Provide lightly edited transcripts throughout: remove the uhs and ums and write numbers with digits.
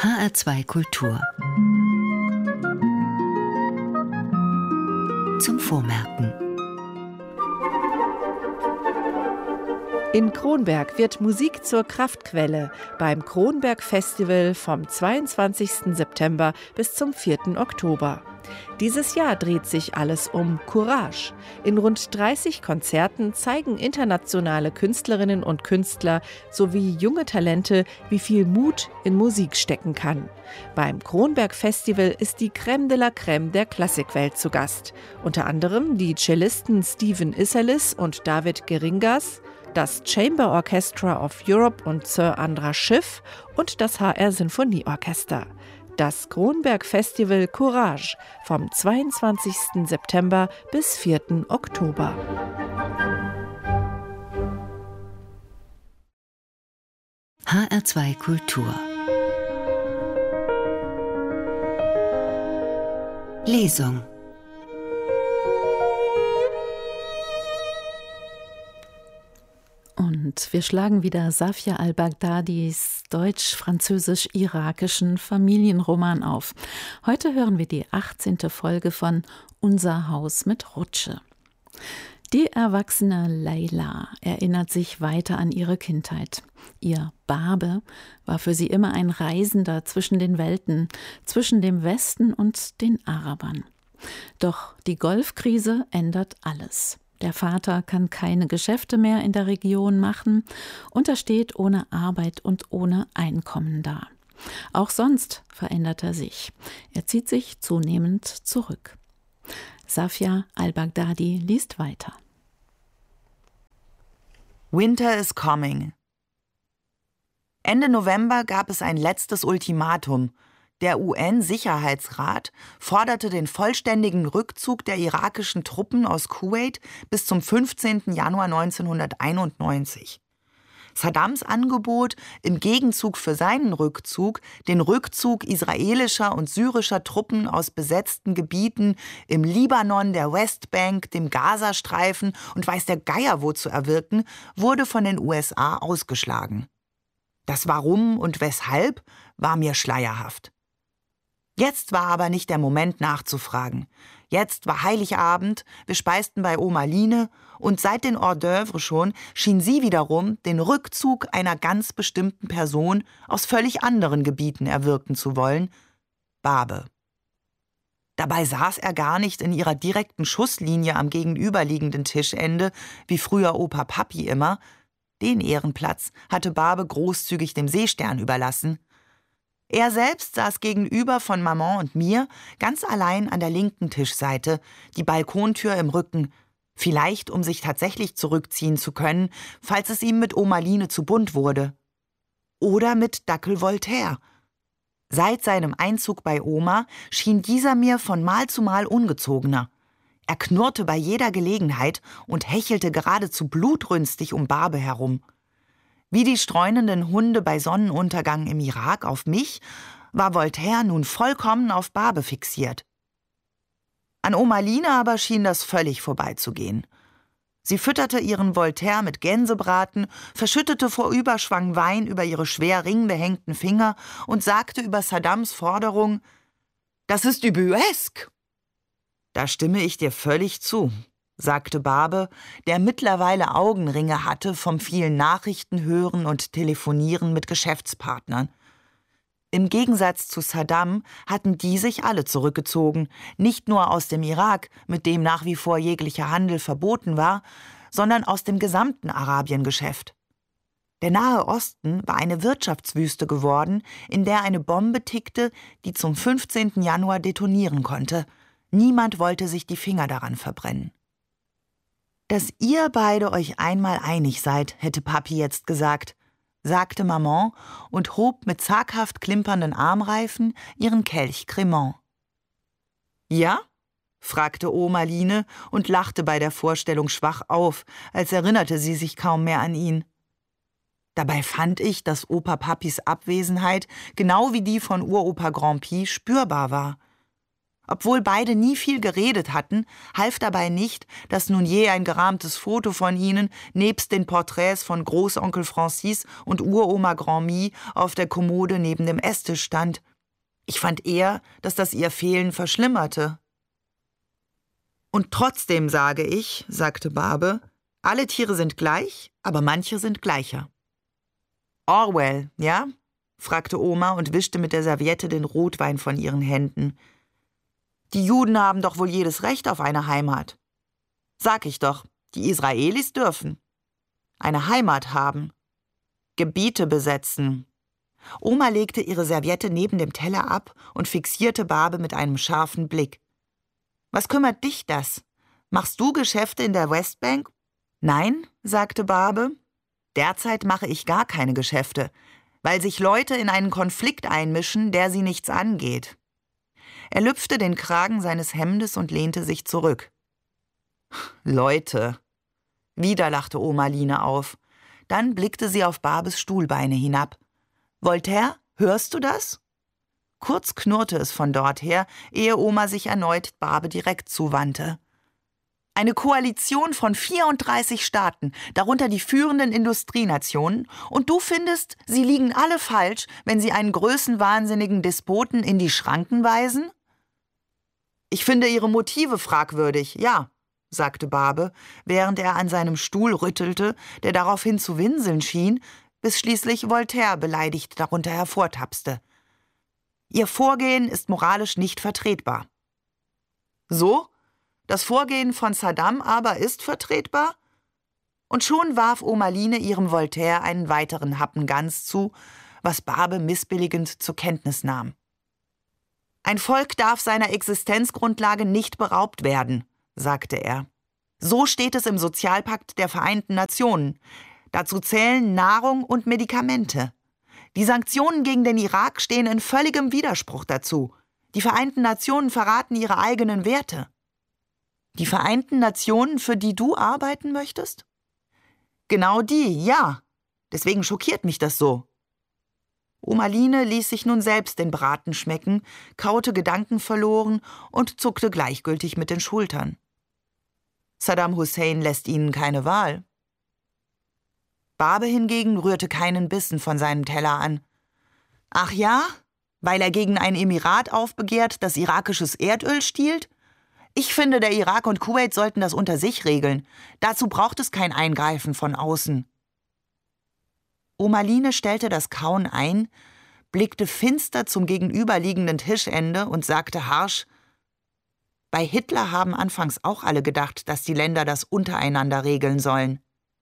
HR2 Kultur. Zum Vormerken. In Kronberg wird Musik zur Kraftquelle beim Kronberg Festival vom 22. September bis zum 4. Oktober. Dieses Jahr dreht sich alles um Courage. In rund 30 Konzerten zeigen internationale Künstlerinnen und Künstler sowie junge Talente, wie viel Mut in Musik stecken kann. Beim Kronberg Festival ist die Crème de la Crème der Klassikwelt zu Gast. Unter anderem die Cellisten Stephen Isserlis und David Geringas, das Chamber Orchestra of Europe und Sir Andras Schiff und das HR Sinfonieorchester. Das Kronberg Festival Courage vom 22. September bis 4. Oktober. HR2 Kultur. Lesung. Und wir schlagen wieder Safia al-Baghdadis deutsch-französisch-irakischen Familienroman auf. Heute hören wir die 18. Folge von Unser Haus mit Rutsche. Die erwachsene Leila erinnert sich weiter an ihre Kindheit. Ihr Babe war für sie immer ein Reisender zwischen den Welten, zwischen dem Westen und den Arabern. Doch die Golfkrise ändert alles. Der Vater kann keine Geschäfte mehr in der Region machen und er steht ohne Arbeit und ohne Einkommen da. Auch sonst verändert er sich. Er zieht sich zunehmend zurück. Safia al-Baghdadi liest weiter. Winter is coming. Ende November gab es ein letztes Ultimatum. Der UN-Sicherheitsrat forderte den vollständigen Rückzug der irakischen Truppen aus Kuwait bis zum 15. Januar 1991. Saddams Angebot, im Gegenzug für seinen Rückzug den Rückzug israelischer und syrischer Truppen aus besetzten Gebieten im Libanon, der Westbank, dem Gazastreifen und weiß der Geier wo zu erwirken, wurde von den USA ausgeschlagen. Das Warum und Weshalb war mir schleierhaft. Jetzt war aber nicht der Moment nachzufragen. Jetzt war Heiligabend, wir speisten bei Oma Line und seit den Hors d'oeuvre schon schien sie wiederum den Rückzug einer ganz bestimmten Person aus völlig anderen Gebieten erwirken zu wollen, Babe. Dabei saß er gar nicht in ihrer direkten Schusslinie am gegenüberliegenden Tischende, wie früher Opa Papi immer. Den Ehrenplatz hatte Babe großzügig dem Seestern überlassen. Er selbst saß gegenüber von Maman und mir, ganz allein an der linken Tischseite, die Balkontür im Rücken, vielleicht um sich tatsächlich zurückziehen zu können, falls es ihm mit Oma Line zu bunt wurde. Oder mit Dackel Voltaire. Seit seinem Einzug bei Oma schien dieser mir von Mal zu Mal ungezogener. Er knurrte bei jeder Gelegenheit und hechelte geradezu blutrünstig um Babe herum. Wie die streunenden Hunde bei Sonnenuntergang im Irak auf mich, war Voltaire nun vollkommen auf Babe fixiert. An Oma Line aber schien das völlig vorbeizugehen. Sie fütterte ihren Voltaire mit Gänsebraten, verschüttete vor Überschwang Wein über ihre schwer ringbehängten Finger und sagte über Saddams Forderung: »Das ist ubuesque!« »Da stimme ich dir völlig zu«, sagte Babe, der mittlerweile Augenringe hatte vom vielen Nachrichten hören und Telefonieren mit Geschäftspartnern. Im Gegensatz zu Saddam hatten die sich alle zurückgezogen, nicht nur aus dem Irak, mit dem nach wie vor jeglicher Handel verboten war, sondern aus dem gesamten Arabiengeschäft. Der Nahe Osten war eine Wirtschaftswüste geworden, in der eine Bombe tickte, die zum 15. Januar detonieren konnte. Niemand wollte sich die Finger daran verbrennen. »Dass ihr beide euch einmal einig seid«, hätte Papi jetzt gesagt, sagte Maman und hob mit zaghaft klimpernden Armreifen ihren Kelch Cremant. »Ja?«, fragte Oma Line und lachte bei der Vorstellung schwach auf, als erinnerte sie sich kaum mehr an ihn. Dabei fand ich, dass Opa Papis Abwesenheit, genau wie die von Uropa Grand Pi, spürbar war. Obwohl beide nie viel geredet hatten, half dabei nicht, dass nun je ein gerahmtes Foto von ihnen nebst den Porträts von Großonkel Francis und Uroma Grand'Mie auf der Kommode neben dem Esstisch stand. Ich fand eher, dass das ihr Fehlen verschlimmerte. »Und trotzdem sage ich«, sagte Barbe, »alle Tiere sind gleich, aber manche sind gleicher.« »Orwell, ja?« fragte Oma und wischte mit der Serviette den Rotwein von ihren Händen. »Die Juden haben doch wohl jedes Recht auf eine Heimat.« »Sag ich doch, die Israelis dürfen. Eine Heimat haben. Gebiete besetzen.« Oma legte ihre Serviette neben dem Teller ab und fixierte Barbe mit einem scharfen Blick. »Was kümmert dich das? Machst du Geschäfte in der Westbank?« »Nein«, sagte Barbe, »derzeit mache ich gar keine Geschäfte, weil sich Leute in einen Konflikt einmischen, der sie nichts angeht.« Er lüpfte den Kragen seines Hemdes und lehnte sich zurück. »Leute«, wieder lachte Oma Line auf. Dann blickte sie auf Barbes Stuhlbeine hinab. »Voltaire, hörst du das?« Kurz knurrte es von dort her, ehe Oma sich erneut Barbe direkt zuwandte. »Eine Koalition von 34 Staaten, darunter die führenden Industrienationen, und du findest, sie liegen alle falsch, wenn sie einen größenwahnsinnigen Despoten in die Schranken weisen?« »Ich finde ihre Motive fragwürdig, ja«, sagte Barbe, während er an seinem Stuhl rüttelte, der daraufhin zu winseln schien, bis schließlich Voltaire beleidigt darunter hervortapste. »Ihr Vorgehen ist moralisch nicht vertretbar.« »So? Das Vorgehen von Saddam aber ist vertretbar?« Und schon warf Oma Line ihrem Voltaire einen weiteren Happen Gans zu, was Barbe missbilligend zur Kenntnis nahm. »Ein Volk darf seiner Existenzgrundlage nicht beraubt werden«, sagte er. »So steht es im Sozialpakt der Vereinten Nationen. Dazu zählen Nahrung und Medikamente. Die Sanktionen gegen den Irak stehen in völligem Widerspruch dazu. Die Vereinten Nationen verraten ihre eigenen Werte.« »Die Vereinten Nationen, für die du arbeiten möchtest?« »Genau die, ja. Deswegen schockiert mich das so.« Oma Line ließ sich nun selbst den Braten schmecken, kaute gedankenverloren und zuckte gleichgültig mit den Schultern. Saddam Hussein lässt ihnen keine Wahl. Barbe hingegen rührte keinen Bissen von seinem Teller an. »Ach ja? Weil er gegen ein Emirat aufbegehrt, das irakisches Erdöl stiehlt? Ich finde, der Irak und Kuwait sollten das unter sich regeln. Dazu braucht es kein Eingreifen von außen.« Oma Line stellte das Kauen ein, blickte finster zum gegenüberliegenden Tischende und sagte harsch: »Bei Hitler haben anfangs auch alle gedacht, dass die Länder das untereinander regeln sollen.«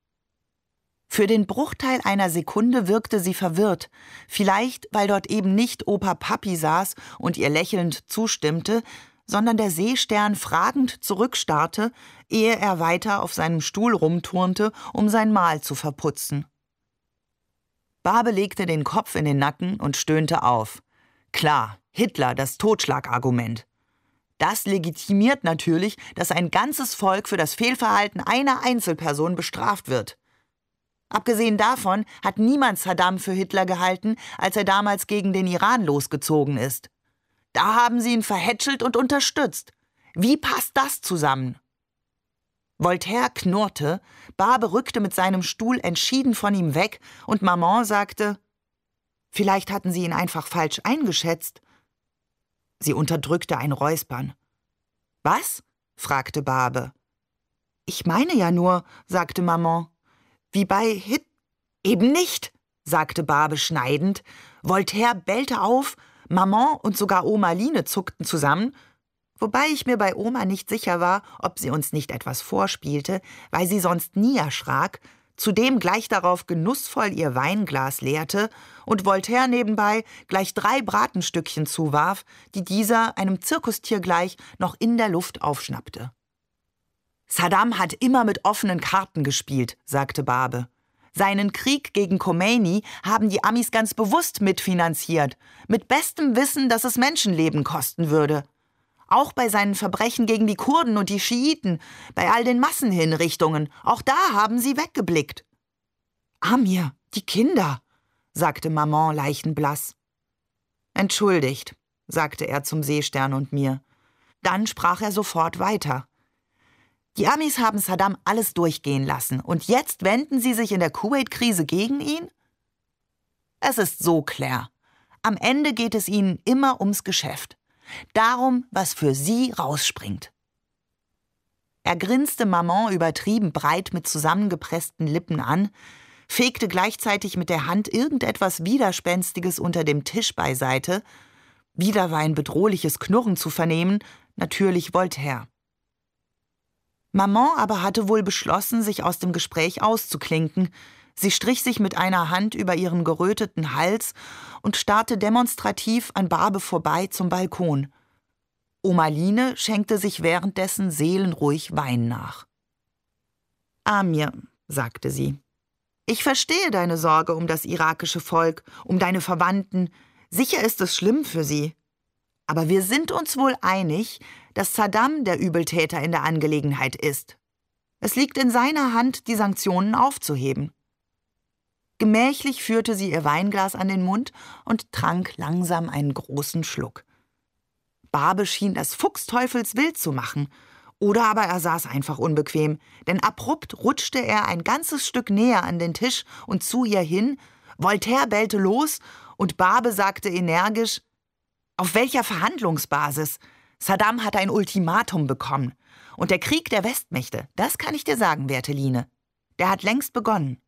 Für den Bruchteil einer Sekunde wirkte sie verwirrt, vielleicht weil dort eben nicht Opa Papi saß und ihr lächelnd zustimmte, sondern der Seestern fragend zurückstarrte, ehe er weiter auf seinem Stuhl rumturnte, um sein Mahl zu verputzen. Barbe legte den Kopf in den Nacken und stöhnte auf. Klar, Hitler, das Totschlagargument. Das legitimiert natürlich, dass ein ganzes Volk für das Fehlverhalten einer Einzelperson bestraft wird. Abgesehen davon hat niemand Saddam für Hitler gehalten, als er damals gegen den Iran losgezogen ist. Da haben sie ihn verhätschelt und unterstützt. Wie passt das zusammen? Voltaire knurrte, Barbe rückte mit seinem Stuhl entschieden von ihm weg und Maman sagte: »Vielleicht hatten Sie ihn einfach falsch eingeschätzt.« Sie unterdrückte ein Räuspern. »Was?« fragte Barbe. »Ich meine ja nur«, sagte Maman. »Wie bei Hit...« »Eben nicht«, sagte Barbe schneidend. Voltaire bellte auf, Maman und sogar Oma Line zuckten zusammen, wobei ich mir bei Oma nicht sicher war, ob sie uns nicht etwas vorspielte, weil sie sonst nie erschrak, zudem gleich darauf genussvoll ihr Weinglas leerte und Voltaire nebenbei gleich 3 Bratenstückchen zuwarf, die dieser, einem Zirkustier gleich, noch in der Luft aufschnappte. »Saddam hat immer mit offenen Karten gespielt«, sagte Barbe. »Seinen Krieg gegen Khomeini haben die Amis ganz bewusst mitfinanziert, mit bestem Wissen, dass es Menschenleben kosten würde. Auch bei seinen Verbrechen gegen die Kurden und die Schiiten, bei all den Massenhinrichtungen, auch da haben sie weggeblickt.« »Amir, die Kinder«, sagte Maman leichenblass. »Entschuldigt«, sagte er zum Seestern und mir. Dann sprach er sofort weiter. Die Amis haben Saddam alles durchgehen lassen und jetzt wenden sie sich in der Kuwait-Krise gegen ihn? Es ist so klar. Am Ende geht es ihnen immer ums Geschäft. Darum, was für sie rausspringt. Er grinste Maman übertrieben breit mit zusammengepressten Lippen an, fegte gleichzeitig mit der Hand irgendetwas Widerspenstiges unter dem Tisch beiseite. Wieder war ein bedrohliches Knurren zu vernehmen, natürlich Voltaire. Maman aber hatte wohl beschlossen, sich aus dem Gespräch auszuklinken. Sie strich sich mit einer Hand über ihren geröteten Hals und starrte demonstrativ an Barbe vorbei zum Balkon. Oma Line schenkte sich währenddessen seelenruhig Wein nach. »Amir«, sagte sie, »ich verstehe deine Sorge um das irakische Volk, um deine Verwandten. Sicher ist es schlimm für sie. Aber wir sind uns wohl einig, dass Saddam der Übeltäter in der Angelegenheit ist. Es liegt in seiner Hand, die Sanktionen aufzuheben.« Gemächlich führte sie ihr Weinglas an den Mund und trank langsam einen großen Schluck. Barbe schien das fuchsteufelswild zu machen. Oder aber er saß einfach unbequem, denn abrupt rutschte er ein ganzes Stück näher an den Tisch und zu ihr hin. Voltaire bellte los und Barbe sagte energisch: »Auf welcher Verhandlungsbasis? Saddam hat ein Ultimatum bekommen. Und der Krieg der Westmächte, das kann ich dir sagen, werte Line, der hat längst begonnen.«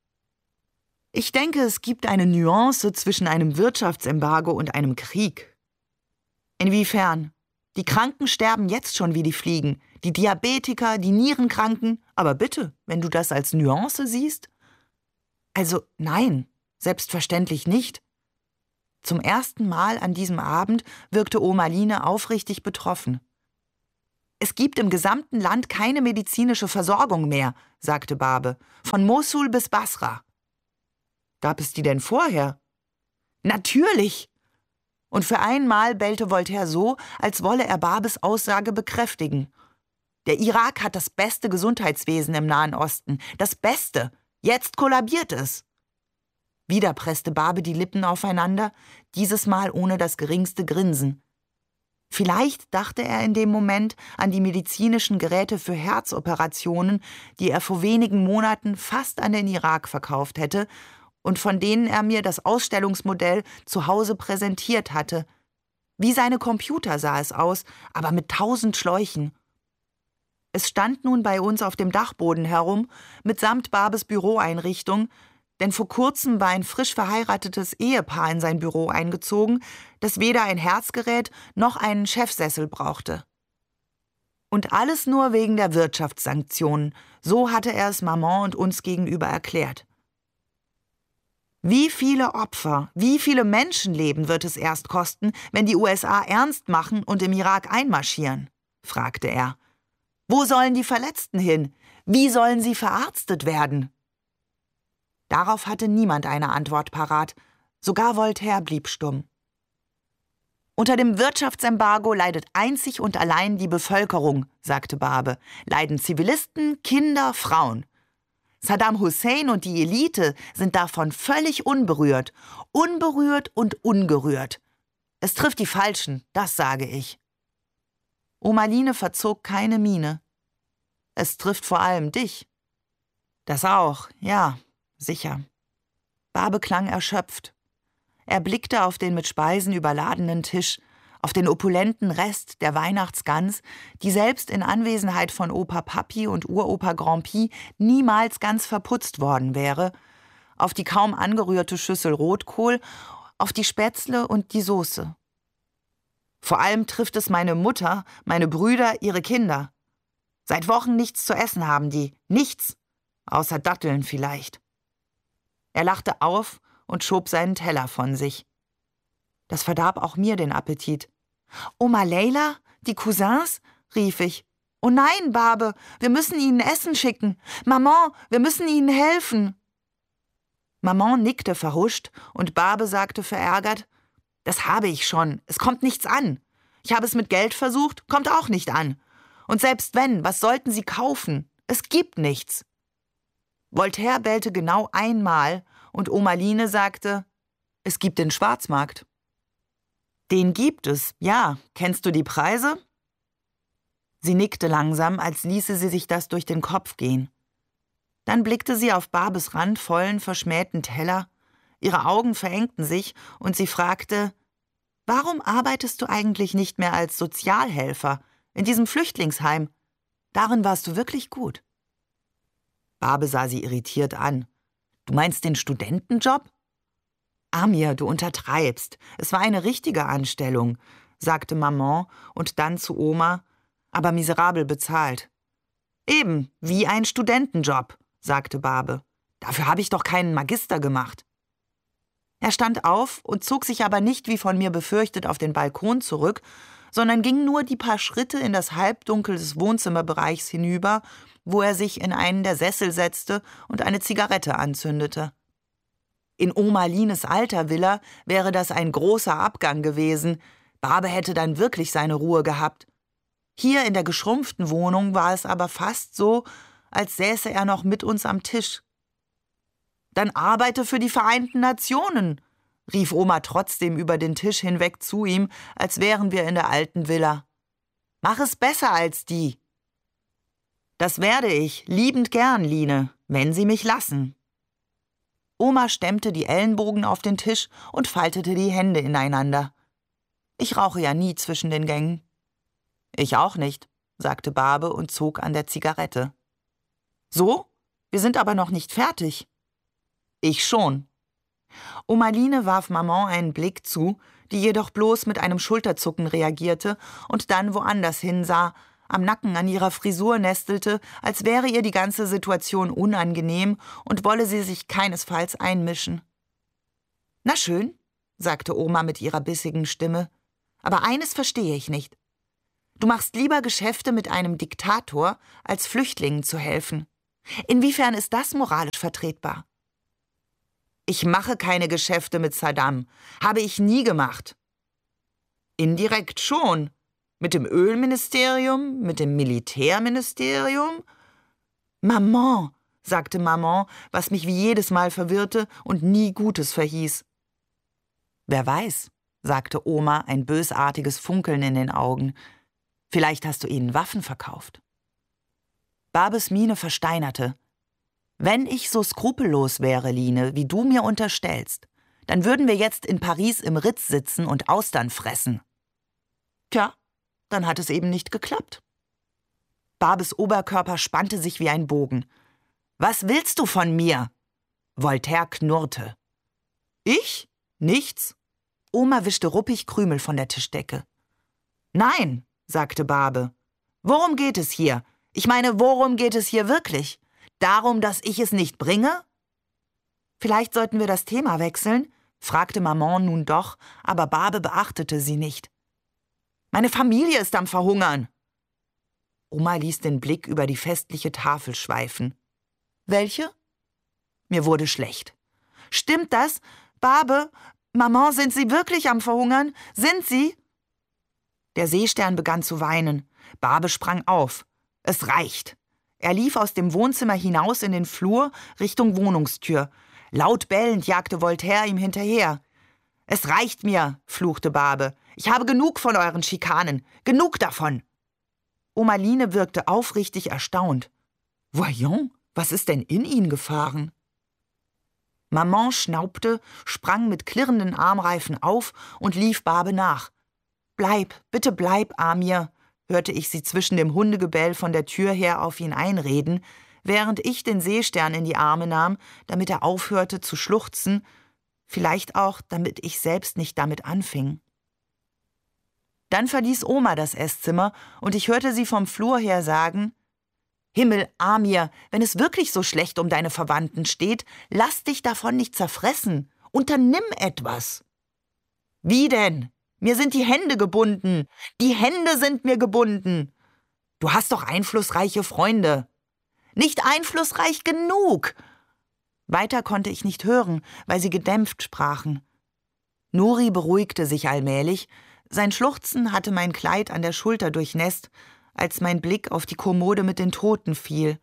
Ich denke, es gibt eine Nuance zwischen einem Wirtschaftsembargo und einem Krieg. Inwiefern? Die Kranken sterben jetzt schon wie die Fliegen, die Diabetiker, die Nierenkranken. Aber bitte, wenn du das als Nuance siehst? Also nein, selbstverständlich nicht. Zum ersten Mal an diesem Abend wirkte Oma Line aufrichtig betroffen. »Es gibt im gesamten Land keine medizinische Versorgung mehr«, sagte Barbe, »von Mosul bis Basra.« »Gab es die denn vorher?« »Natürlich!« Und für einmal bellte Voltaire so, als wolle er Barbes Aussage bekräftigen. »Der Irak hat das beste Gesundheitswesen im Nahen Osten. Das Beste. Jetzt kollabiert es.« Wieder presste Barbe die Lippen aufeinander, dieses Mal ohne das geringste Grinsen. Vielleicht dachte er in dem Moment an die medizinischen Geräte für Herzoperationen, die er vor wenigen Monaten fast an den Irak verkauft hätte und von denen er mir das Ausstellungsmodell zu Hause präsentiert hatte. Wie seine Computer sah es aus, aber mit 1000 Schläuchen. Es stand nun bei uns auf dem Dachboden herum, mitsamt Barbes Büroeinrichtung, denn vor kurzem war ein frisch verheiratetes Ehepaar in sein Büro eingezogen, das weder ein Herzgerät noch einen Chefsessel brauchte. Und alles nur wegen der Wirtschaftssanktionen, so hatte er es Maman und uns gegenüber erklärt. Wie viele Opfer, wie viele Menschenleben wird es erst kosten, wenn die USA ernst machen und im Irak einmarschieren?« fragte er. »Wo sollen die Verletzten hin? Wie sollen sie verarztet werden?« Darauf hatte niemand eine Antwort parat. Sogar Voltaire blieb stumm. »Unter dem Wirtschaftsembargo leidet einzig und allein die Bevölkerung«, sagte Barbe. »Leiden Zivilisten, Kinder, Frauen. Saddam Hussein und die Elite sind davon völlig unberührt. Unberührt und ungerührt. Es trifft die Falschen, das sage ich.« Oma Line verzog keine Miene. »Es trifft vor allem dich.« »Das auch, ja, sicher.« Barbe klang erschöpft. Er blickte auf den mit Speisen überladenen Tisch, auf den opulenten Rest der Weihnachtsgans, die selbst in Anwesenheit von Opa Papi und Uropa Grandpi niemals ganz verputzt worden wäre, auf die kaum angerührte Schüssel Rotkohl, auf die Spätzle und die Soße. »Vor allem trifft es meine Mutter, meine Brüder, ihre Kinder. Seit Wochen nichts zu essen haben die, nichts, außer Datteln vielleicht.« Er lachte auf und schob seinen Teller von sich. Das verdarb auch mir den Appetit. »Oma Leila, die Cousins?« rief ich. »Oh nein, Barbe, wir müssen ihnen Essen schicken. Maman, wir müssen ihnen helfen.« Maman nickte verhuscht und Barbe sagte verärgert: »Das habe ich schon, es kommt nichts an. Ich habe es mit Geld versucht, kommt auch nicht an. Und selbst wenn, was sollten sie kaufen? Es gibt nichts.« Voltaire bellte genau einmal und Oma Line sagte: »Es gibt den Schwarzmarkt.« »Den gibt es, ja. Kennst du die Preise?« Sie nickte langsam, als ließe sie sich das durch den Kopf gehen. Dann blickte sie auf Babes randvollen, verschmähten Teller. Ihre Augen verengten sich und sie fragte: »Warum arbeitest du eigentlich nicht mehr als Sozialhelfer in diesem Flüchtlingsheim? Darin warst du wirklich gut.« Babe sah sie irritiert an. »Du meinst den Studentenjob?« »Amir, du untertreibst. Es war eine richtige Anstellung«, sagte Maman und dann zu Oma: »Aber miserabel bezahlt.« »Eben, wie ein Studentenjob«, sagte Babe. »Dafür habe ich doch keinen Magister gemacht.« Er stand auf und zog sich aber nicht, wie von mir befürchtet, auf den Balkon zurück, sondern ging nur die paar Schritte in das Halbdunkel des Wohnzimmerbereichs hinüber, wo er sich in einen der Sessel setzte und eine Zigarette anzündete. In Oma Lines alter Villa wäre das ein großer Abgang gewesen. Babe hätte dann wirklich seine Ruhe gehabt. Hier in der geschrumpften Wohnung war es aber fast so, als säße er noch mit uns am Tisch. »Dann arbeite für die Vereinten Nationen«, rief Oma trotzdem über den Tisch hinweg zu ihm, als wären wir in der alten Villa. »Mach es besser als die.« »Das werde ich, liebend gern, Line, wenn Sie mich lassen.« Oma stemmte die Ellenbogen auf den Tisch und faltete die Hände ineinander. »Ich rauche ja nie zwischen den Gängen.« »Ich auch nicht«, sagte Babe und zog an der Zigarette. »So? Wir sind aber noch nicht fertig.« »Ich schon.« Oma Line warf Maman einen Blick zu, die jedoch bloß mit einem Schulterzucken reagierte und dann woanders hinsah, am Nacken an ihrer Frisur nestelte, als wäre ihr die ganze Situation unangenehm und wolle sie sich keinesfalls einmischen. »Na schön«, sagte Oma mit ihrer bissigen Stimme, »aber eines verstehe ich nicht. Du machst lieber Geschäfte mit einem Diktator, als Flüchtlingen zu helfen. Inwiefern ist das moralisch vertretbar?« »Ich mache keine Geschäfte mit Saddam. Habe ich nie gemacht.« »Indirekt schon. Mit dem Ölministerium, mit dem Militärministerium?« »Maman«, sagte Maman, was mich wie jedes Mal verwirrte und nie Gutes verhieß. »Wer weiß«, sagte Oma, ein bösartiges Funkeln in den Augen. »Vielleicht hast du ihnen Waffen verkauft.« Babes Miene versteinerte. »Wenn ich so skrupellos wäre, Line, wie du mir unterstellst, dann würden wir jetzt in Paris im Ritz sitzen und Austern fressen.« »Tja, dann hat es eben nicht geklappt.« Babes Oberkörper spannte sich wie ein Bogen. »Was willst du von mir?« Voltaire knurrte. »Ich? Nichts?« Oma wischte ruppig Krümel von der Tischdecke. »Nein«, sagte Babe. »Worum geht es hier? Ich meine, worum geht es hier wirklich? Darum, dass ich es nicht bringe?« »Vielleicht sollten wir das Thema wechseln?«, fragte Maman nun doch, aber Babe beachtete sie nicht. »Meine Familie ist am Verhungern.« Oma ließ den Blick über die festliche Tafel schweifen. »Welche?« Mir wurde schlecht. »Stimmt das? Babe, Maman, sind Sie wirklich am Verhungern? Sind Sie?« Der Seestern begann zu weinen. Babe sprang auf. »Es reicht.« Er lief aus dem Wohnzimmer hinaus in den Flur Richtung Wohnungstür. Laut bellend jagte Voltaire ihm hinterher. »Es reicht mir«, fluchte Babe. »Ich habe genug von euren Schikanen. Genug davon.« Oma Line wirkte aufrichtig erstaunt. »Voyons, was ist denn in ihn gefahren?« Maman schnaubte, sprang mit klirrenden Armreifen auf und lief Babe nach. »Bleib, bitte bleib, Amir«, hörte ich sie zwischen dem Hundegebell von der Tür her auf ihn einreden, während ich den Seestern in die Arme nahm, damit er aufhörte zu schluchzen, vielleicht auch, damit ich selbst nicht damit anfing. Dann verließ Oma das Esszimmer und ich hörte sie vom Flur her sagen: »Himmel, Amir, wenn es wirklich so schlecht um deine Verwandten steht, lass dich davon nicht zerfressen. Unternimm etwas.« »Wie denn? Mir sind die Hände gebunden. Die Hände sind mir gebunden. Du hast doch einflussreiche Freunde.« »Nicht einflussreich genug!« Weiter konnte ich nicht hören, weil sie gedämpft sprachen. Nuri beruhigte sich allmählich. Sein Schluchzen hatte mein Kleid an der Schulter durchnässt, als mein Blick auf die Kommode mit den Toten fiel.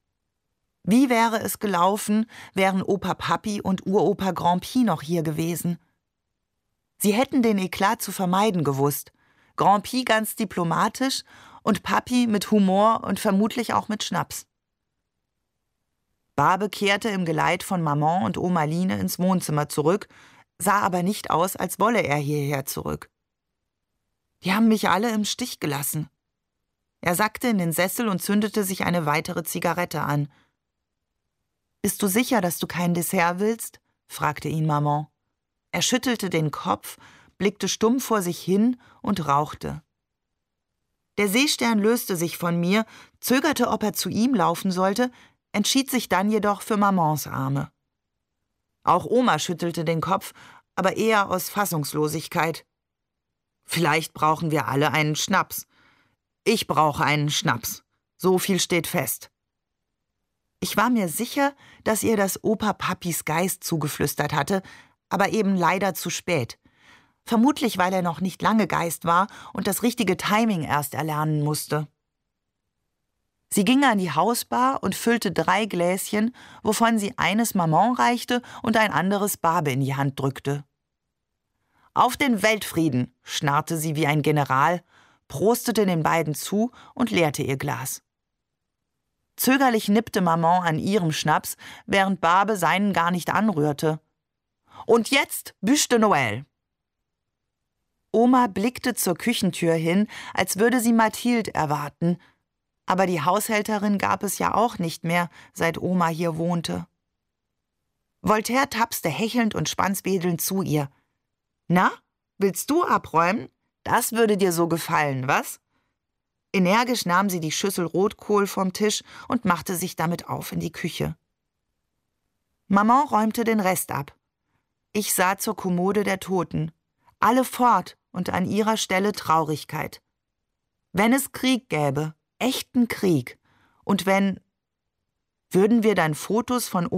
Wie wäre es gelaufen, wären Opa Papi und Uropa Grand'Pi noch hier gewesen? Sie hätten den Eklat zu vermeiden gewusst. Grand'Pi ganz diplomatisch Und Papi mit Humor und vermutlich auch mit Schnaps. Barbe kehrte im Geleit von Maman und Oma Line ins Wohnzimmer zurück, sah aber nicht aus, als wolle er hierher zurück. Die haben mich alle im Stich gelassen. Er sackte in den Sessel und zündete sich eine weitere Zigarette an. »Bist du sicher, dass du kein Dessert willst?« fragte ihn Maman. Er schüttelte den Kopf, blickte stumm vor sich hin und rauchte. Der Seestern löste sich von mir, zögerte, ob er zu ihm laufen sollte, entschied sich dann jedoch für Mamans Arme. Auch Oma schüttelte den Kopf, aber eher aus Fassungslosigkeit. »Vielleicht brauchen wir alle einen Schnaps. Ich brauche einen Schnaps. So viel steht fest.« Ich war mir sicher, dass ihr das Opa Papis Geist zugeflüstert hatte, aber eben leider zu spät. Vermutlich, weil er noch nicht lange Geist war und das richtige Timing erst erlernen musste. Sie ging an die Hausbar und füllte 3 Gläschen, wovon sie eines Maman reichte und ein anderes Barbe in die Hand drückte. »Auf den Weltfrieden«, schnarrte sie wie ein General, prostete den beiden zu und leerte ihr Glas. Zögerlich nippte Maman an ihrem Schnaps, während Barbe seinen gar nicht anrührte. »Und jetzt Bûche de Noël!« Oma blickte zur Küchentür hin, als würde sie Mathilde erwarten, aber die Haushälterin gab es ja auch nicht mehr, seit Oma hier wohnte. Voltaire tapste hechelnd und schwanzwedelnd zu ihr. »Na, willst du abräumen? Das würde dir so gefallen, was?« Energisch nahm sie die Schüssel Rotkohl vom Tisch und machte sich damit auf in die Küche. Maman räumte den Rest ab. Ich sah zur Kommode der Toten. Alle fort und an ihrer Stelle Traurigkeit. Wenn es Krieg gäbe, echten Krieg, und wenn, würden wir dann Fotos von